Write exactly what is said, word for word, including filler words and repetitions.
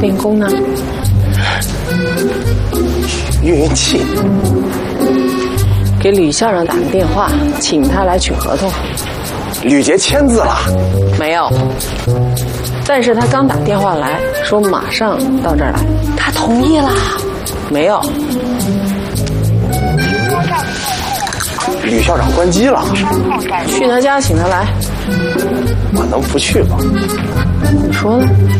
练功呢？ 运气。 给吕校长打个电话，请他来取合同。 吕杰签字了？ 没有。但是他刚打电话来说马上到这儿来。 他同意了？ 没有。 吕校长关机了。 去他家请他来。 我能不去吗？ 你说呢？